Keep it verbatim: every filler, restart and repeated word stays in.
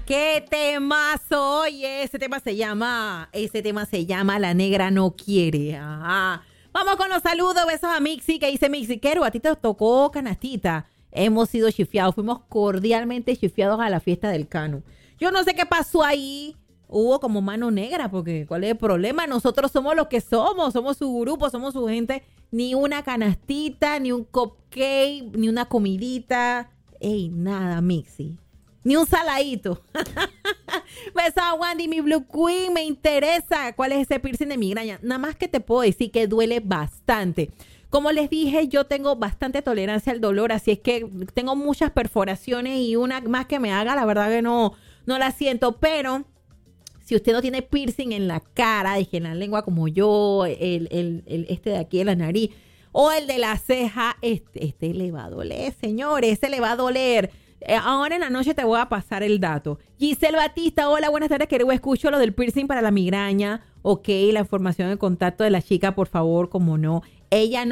¡Qué temazo! Oye, ese tema se llama, ese tema se llama La Negra No Quiere. Ajá. Vamos con los saludos, besos a Mixi, que dice Mixi, Quero, a ti te tocó canastita. Hemos sido chifiados, fuimos cordialmente chifiados a la fiesta del Cano. Yo no sé qué pasó ahí. Hubo como mano negra, porque ¿cuál es el problema? Nosotros somos los que somos, somos su grupo, somos su gente. Ni una canastita, ni un cupcake, ni una comidita. Ey, nada, Mixi. Ni un saladito. Besos a Wandy, mi Blue Queen. Me interesa cuál es ese piercing de migraña. Nada más que te puedo decir que duele bastante. Como les dije, yo tengo bastante tolerancia al dolor, así es que tengo muchas perforaciones y una más que me haga, la verdad que no, no la siento, pero si usted no tiene piercing en la cara, en la lengua como yo, el, el, el, este de aquí de la nariz, o el de la ceja, este, este le va a doler, señores, ese le va a doler. Eh, ahora en la noche te voy a pasar el dato. Giselle Batista, hola, buenas tardes, querido. Escucho lo del piercing para la migraña. Ok, la información de contacto de la chica, por favor, como no. Ella no